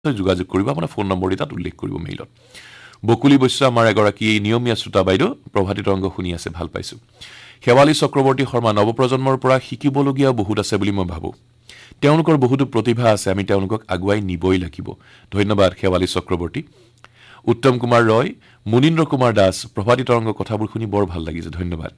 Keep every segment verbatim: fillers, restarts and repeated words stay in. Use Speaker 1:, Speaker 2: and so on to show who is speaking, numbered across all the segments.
Speaker 1: যোগাযোগ কৰিব আপোনাৰ ফোন নম্বৰ তাত উল্লেখ কৰিব মেইলত বকুলি বৈশ্য আমাৰ এগৰাকী নিয়মীয়া শ্ৰোতা বাইদেউ প্ৰভাতী তৰংগ শুনি আছে ভাল পাইছো শেৱালী চক্ৰৱৰ্তী শৰ্মা নৱপ্ৰজন্মৰ পৰা শিকিবলগীয়া বহুত আছে বুলি মই ভাবো তেওঁলোকৰ বহুতো প্ৰতিভা আছে আমি তেওঁলোকক আগুৱাই নিবই লাগিব ধন্যবাদ শেৱালী চক্ৰৱৰ্তী উত্তম কুমাৰ ৰয় মুনীন্দ্ৰ কুমাৰ দাস প্ৰভাতী তৰংগ কথাবোৰ শুনি বৰ ভাল লাগিছে ধন্যবাদ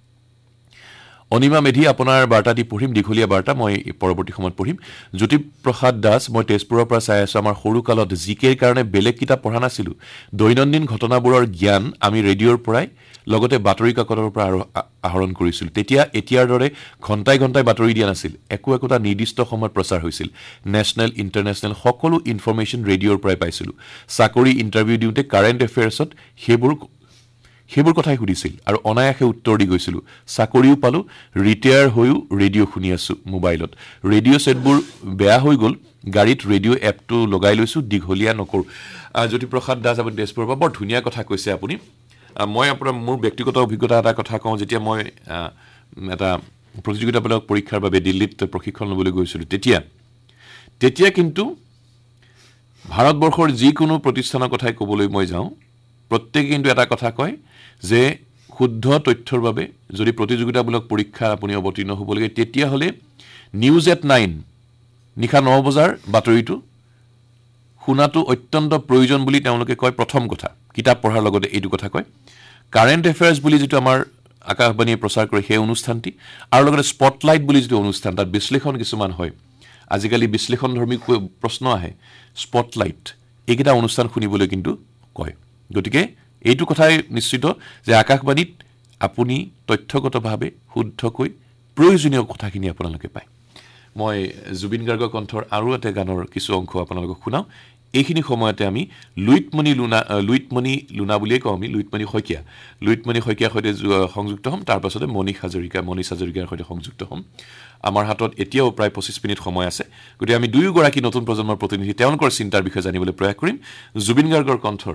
Speaker 1: অনিমা মেধি আপোনাৰ বাৰ্তাটি পঢ়িম দীঘলীয়া বাৰ্তা মই পৰৱৰ্তী সময়ত পঢ়িম জ্যোতিপ্ৰসাদ দাস মই তেজপুৰৰ পৰা চাই আছো আমাৰ সৰু কালত জিকেৰ কাৰণে বেলেগ কিতাপ পঢ়া নাছিলো দৈনন্দিন ঘটনাবোৰৰ জ্ঞান আমি ৰেডিঅ'ৰ পৰাই লগতে বাতৰি কাকতৰ পৰা আহৰণ কৰিছিলো তেতিয়া এতিয়াৰ দৰে ঘণ্টাই ঘণ্টাই বাতৰি দিয়া নাছিল একো একোটা নিৰ্দিষ্ট সময়ত প্ৰচাৰ হৈছিল নেশ্যনেল ইণ্টাৰনেশ্যনেল সকলো ইনফৰমেশ্যন ৰেডিঅ'ৰ পৰাই পাইছিলো চাকৰি ইণ্টাৰভিউ দিওঁতে কাৰেণ্ট এফেয়াৰ্ছত সেইবোৰ সেইবোৰ কথাই সুধিছিল আৰু অনায়াসে উত্তৰ দি গৈছিলো চাকৰিও পালো ৰিটায়াৰ হৈও ৰেডিঅ' শুনি আছো মোবাইলত ৰেডিঅ' সেটবোৰ বেয়া হৈ গ'ল গাড়ীত ৰেডিঅ' এপটো লগাই লৈছো দীঘলীয়া নকৰো জ্যোতিপ্ৰসাদ দাস আপুনি তেজপুৰৰ পৰা বৰ ধুনীয়া কথা কৈছে আপুনি মই আপোনাৰ মোৰ ব্যক্তিগত অভিজ্ঞতা এটা কথা কওঁ যেতিয়া মই এটা প্ৰতিযোগিতামূলক পৰীক্ষাৰ বাবে দিল্লীত প্ৰশিক্ষণ ল'বলৈ গৈছিলো তেতিয়া তেতিয়া কিন্তু ভাৰতবৰ্ষৰ যিকোনো প্ৰতিষ্ঠানৰ কথাই ক'বলৈ মই যাওঁ প্ৰত্যেকই কিন্তু এটা কথা কয় যে শুদ্ধ তথ্যৰ বাবে যদি প্ৰতিযোগিতামূলক পৰীক্ষা আপুনি অৱতীৰ্ণ হ'ব লাগে তেতিয়া হলে নিউজ এট নাইন নিশা ন বজাৰ বাতৰিটো শুনাটো অত্যন্ত প্ৰয়োজন বুলি তেওঁলোকে কয় প্ৰথম কথা কিতাপ পঢ়াৰ লগতে এইটো কথা কয় কাৰেণ্ট এফেয়াৰ্স বুলি যেটো আমাৰ আকাশবাণীয়ে প্ৰচাৰ কৰে সেই অনুষ্ঠানটি আৰু লগতে স্পটলাইট বুলি যেটো অনুষ্ঠান তাত বিশ্লেষণ কিছুমান হয় আজিকালি বিশ্লেষণধৰ্মী প্ৰশ্ন আহে স্পটলাইট এইকেইটা অনুষ্ঠান শুনিবলৈ কিন্তু কয় গতিকে এইটো কথাই নিশ্চিত যে আকাশবাণীত আপুনি তথ্যগতভাৱে শুদ্ধকৈ প্ৰয়োজনীয় কথাখিনি আপোনালোকে পায় মই জুবিন গাৰ্গৰ কণ্ঠৰ আৰু এটা গানৰ কিছু অংশ আপোনালোকক শুনাও এইখিনি সময়তে আমি লুইতমণি লুনা লুইতমণি লুনা বুলিয়ে কওঁ আমি লুইতমণি শইকীয়া লুইতমণি শইকীয়াৰ সৈতে সংযুক্ত হ'ম তাৰ পাছতে মণি হাজৰিকা মণি হাজৰিকাৰ সৈতে সংযুক্ত হ'ম আমাৰ হাতত এতিয়াও প্ৰায় পঁচিছ মিনিট সময় আছে গতিকে আমি দুয়োগৰাকী নতুন প্ৰজন্মৰ প্ৰতিনিধি তেওঁলোকৰ চিন্তাৰ বিষয়ে জানিবলৈ প্ৰয়াস কৰিম জুবিন গাৰ্গৰ কণ্ঠৰ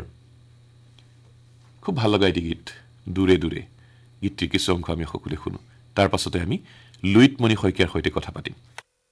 Speaker 1: খুব ভাল লগা এটি গীত দূৰে দূৰে গীতটিৰ কিছু অংশ আমি সকলোৱে শুনো তাৰ পাছতে আমি লুইতমণি শইকীয়াৰ সৈতে কথা পাতিম